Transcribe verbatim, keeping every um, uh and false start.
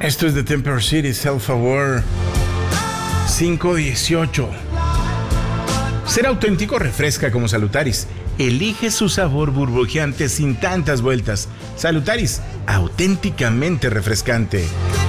Esto es de Temper City, Self-Aware cinco dieciocho. Ser auténtico refresca como Salutaris. Elige su sabor burbujeante sin tantas vueltas. Salutaris, auténticamente refrescante.